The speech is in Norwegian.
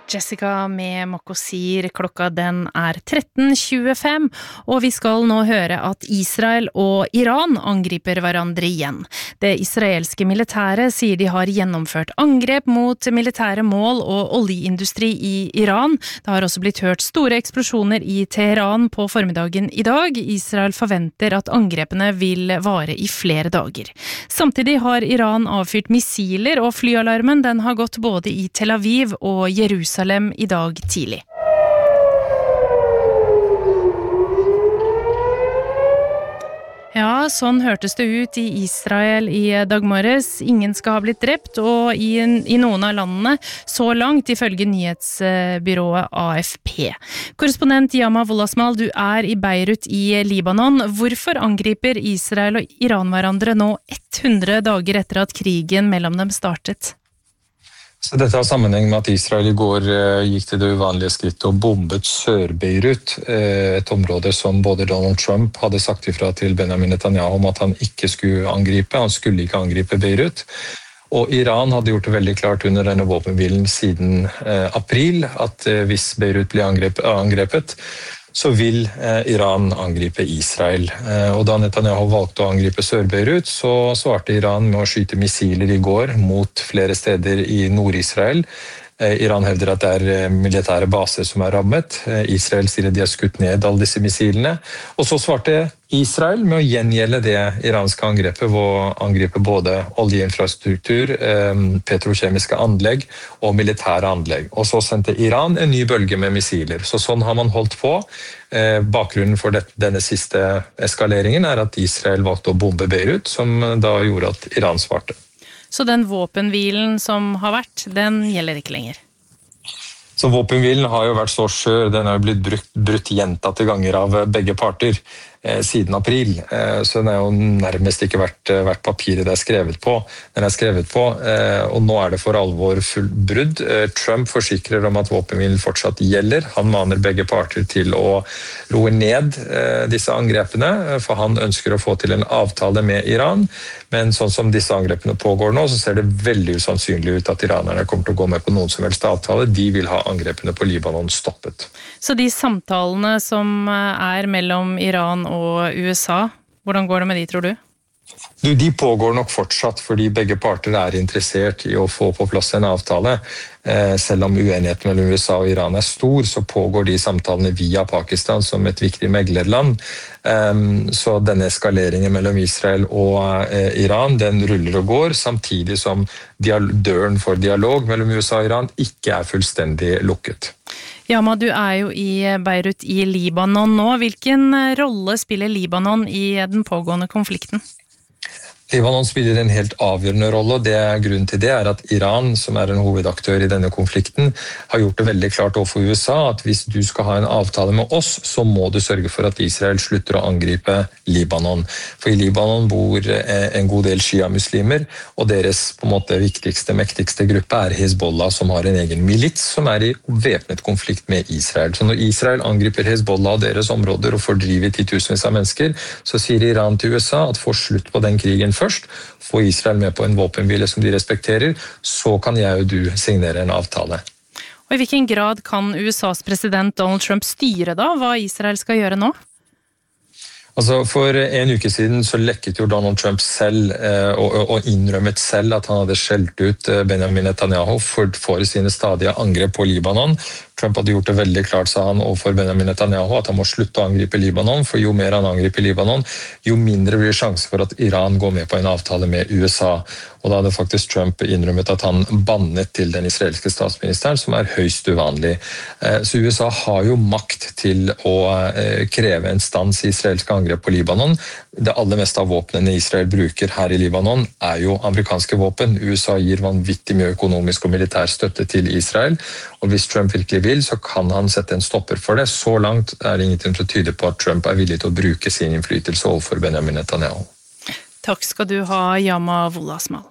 Jessica med Mokosir, klokka den 13:25, og vi skal nå høre at Israel og Iran angriper hverandre igjen. Det israelske militæret sier de har gjennomført angrep mot militære mål og oljeindustri i Iran. Det har også blitt hørt store eksplosjoner i Teheran på formiddagen i dag. Israel forventer at angrepene vil vare i flere dager. Samtidig har Iran avfyrt missiler, og flyalarmen den har gått både i Tel Aviv og Jerusalem i dag tidlig. Ja, sånn hørtes det ut i Israel i dag morges. Ingen skal ha blitt drept, og i noen av landene så langt, ifølge nyhetsbyrået AFP. Korrespondent Yama Wolasmal, du i Beirut i Libanon. Hvorfor angriper Israel og Iran hverandre nå 100 dager etter at krigen mellom dem startet? Så dette har sammenheng med at Israel i går gikk til det uvanlige skrittet og bombet Sør-Beirut, et område som både Donald Trump hadde sagt ifra til Benjamin Netanyahu om at han ikke skulle angripe. Han skulle ikke angripe Beirut. Og Iran hadde gjort det veldig klart under denne våpenhvilen siden april at hvis Beirut blir angrepet, så vil Iran angripe Israel. Og da Netanyahu valgte å angripe Sør-Beirut, så svarte Iran med å skyte missiler i går mot flere steder i Nord-Israel. Iran hevder at det militære baser som rammet. Israel sier at de har skutt ned alle disse missilene. Og så svarte Israel med å gjengjelde det iranske angrepet, hvor angripe både oljeinfrastruktur, petrokjemiske anlegg og militære anlegg. Og så sendte Iran en ny bølge med missiler. Så sånn har man holdt på. Bakgrunnen for denne siste eskaleringen at Israel valgte å bombe Beirut, som da gjorde at Iran svarte. Så den våpenhvilen som har vært, den gjelder ikke lenger? Så våpenhvilen har jo vært så skjør, den har jo blitt brutt gjentatte ganger av begge parter siden april, så den har jo nærmest ikke vært papiret det skrevet på. Den skrevet på, og nå det for alvor full brudd. Trump forsikrer om at våpenhvilen fortsatt gjelder. Han maner begge parter til å roe ned disse angrepene, for han ønsker å få til en avtale med Iran. Men sånn som disse angrepene pågår nå, så ser det veldig usannsynlig ut at iranerne kommer til å gå med på noen som helst avtale. De vil ha angrepene på Libanon stoppet. Så de samtalene som mellom Iran og USA, hvordan går det med de, tror du? De pågår nok fortsatt, fordi begge parter interessert i å få på plass en avtale. Selv om uenigheten mellom USA og Iran stor, så pågår de samtalene via Pakistan som et viktig meglerland. Så denne eskaleringen mellom Israel og Iran, den ruller og går, samtidig som døren for dialog mellom USA og Iran ikke fullstendig lukket. Yama, du jo i Beirut i Libanon nå. Hvilken rolle spiller Libanon i den pågående konflikten? Libanon spiller en helt avgjørende rolle, og grunnen til det at Iran, som en hovedaktør i denne konflikten, har gjort det veldig klart overfor USA at hvis du skal ha en avtale med oss, så må du sørge for at Israel slutter å angripe Libanon. For i Libanon bor en god del shia-muslimer, og deres på en måte viktigste, mektigste gruppe Hezbollah, som har en egen milits som i væpnet konflikt med Israel. Så når Israel angriper Hezbollah og deres områder og fordriver titusenvis av mennesker, så sier Iran til USA at få slutt på den krigen først, få Israel med på en våpenhvile som de respekterer, så kan jeg og du signere en avtale. Og i hvilken grad kan USAs president Donald Trump styre da, hva Israel skal gjøre nå? Altså, for en uke siden så lekket jo Donald Trump selv og innrømmet selv at han hadde skjelt ut Benjamin Netanyahu for sine stadige angrep på Libanon. Trump hadde gjort det veldig klart, sa han, overfor Benjamin Netanyahu at han må slutte å angripe Libanon, for jo mer han angriper Libanon, jo mindre blir sjanse for at Iran går med på en avtale med USA. Og da hadde faktisk Trump innrømmet at han bannet til den israelske statsministeren, som høyst uvanlig. Så USA har jo makt til å kreve en stans i israelske angrep på Libanon. Det aller meste av våpnene Israel bruker her i Libanon jo amerikanske våpen. USA gir vanvittig mye økonomisk og militær støtte til Israel, og hvis Trump virkelig vil, så kan han sette en stopper for det. Så langt det ingenting som tyder på at Trump villig til å bruke sin innflytelse overfor Benjamin Netanyahu. Takk skal du ha, Yama Wolasmal.